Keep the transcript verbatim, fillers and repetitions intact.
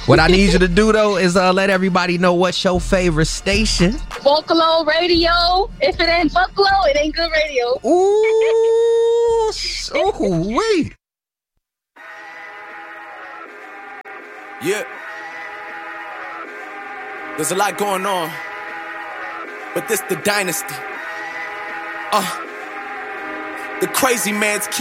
What I need you to do, though, is uh, let everybody know what's your favorite station. Vocalo Radio. If it ain't Vocalo, it ain't good radio. Ooh, so wait. Yeah. There's a lot going on, but this the dynasty. Uh, the crazy man's key.